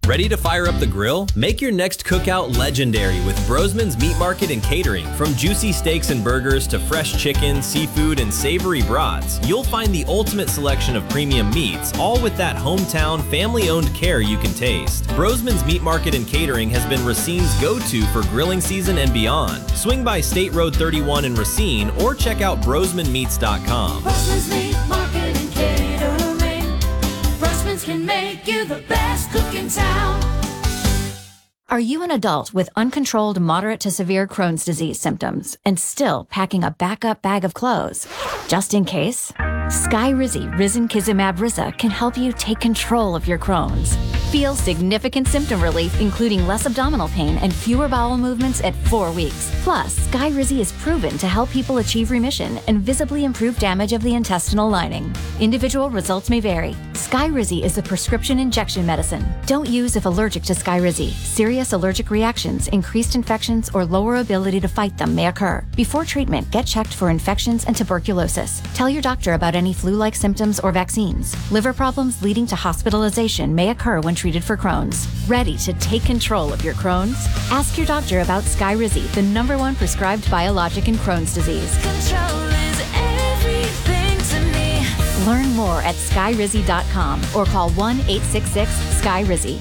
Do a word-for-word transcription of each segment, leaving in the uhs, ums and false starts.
Ready to fire up the grill? Make your next cookout legendary with Brosman's Meat Market and Catering. From juicy steaks and burgers to fresh chicken, seafood, and savory brats, you'll find the ultimate selection of premium meats, all with that hometown, family-owned care you can taste. Brosman's Meat Market and Catering has been Racine's go-to for grilling season and beyond. Swing by State Road thirty-one in Racine or check out brosman meats dot com. Brosman's Meat Market and Catering. Brosman's can make you the best cook in town. Are you an adult with uncontrolled moderate to severe Crohn's disease symptoms and still packing a backup bag of clothes? Just in case, Skyrizi Risankizumab Riza can help you take control of your Crohn's. Feel significant symptom relief, including less abdominal pain and fewer bowel movements at four weeks. Plus, Skyrizi is proven to help people achieve remission and visibly improve damage of the intestinal lining. Individual results may vary. Skyrizi is a prescription injection medicine. Don't use if allergic to Skyrizi. Serious allergic reactions, increased infections, or lower ability to fight them may occur. Before treatment, get checked for infections and tuberculosis. Tell your doctor about any flu-like symptoms or vaccines. Liver problems leading to hospitalization may occur when treated for Crohn's. Ready to take control of your Crohn's? Ask your doctor about Skyrizi, the number one prescribed biologic in Crohn's disease. Control is everything to me. Learn more at skyrizi dot com or call one eight six six sky rizi.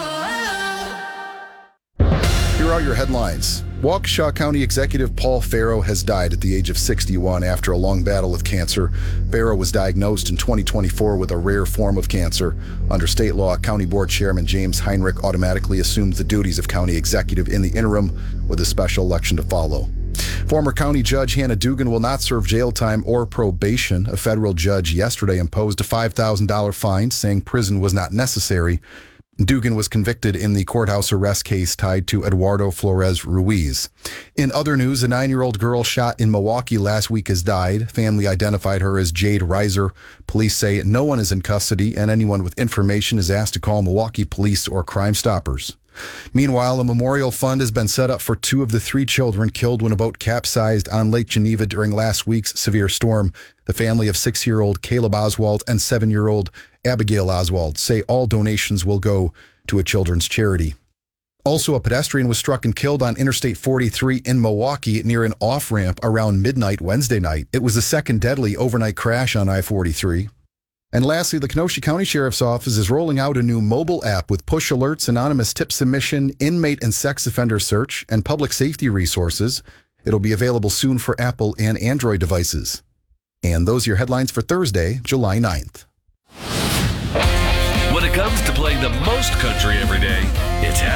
Here are your headlines. Waukesha County Executive Paul Farrow has died at the age of sixty-one after a long battle with cancer. Farrow was diagnosed in twenty twenty-four with a rare form of cancer. Under state law, County Board Chairman James Heinrich automatically assumes the duties of county executive in the interim, with a special election to follow. Former County Judge Hannah Dugan will not serve jail time or probation. A federal judge yesterday imposed a five thousand dollars fine, saying prison was not necessary. Dugan was convicted in the courthouse arrest case tied to Eduardo Flores Ruiz. In other news, a nine-year-old girl shot in Milwaukee last week has died. Family identified her as Jade Reiser. Police say no one is in custody, and anyone with information is asked to call Milwaukee Police or Crime Stoppers. Meanwhile, a memorial fund has been set up for two of the three children killed when a boat capsized on Lake Geneva during last week's severe storm. The family of six-year-old Caleb Oswald and seven-year-old Abigail Oswald say all donations will go to a children's charity. Also, a pedestrian was struck and killed on Interstate forty-three in Milwaukee near an off-ramp around midnight Wednesday night. It was the second deadly overnight crash on I forty-three. And lastly, the Kenosha County Sheriff's Office is rolling out a new mobile app with push alerts, anonymous tip submission, inmate and sex offender search, and public safety resources. It'll be available soon for Apple and Android devices. And those are your headlines for Thursday, July ninth. When it comes to playing the most country every day, it's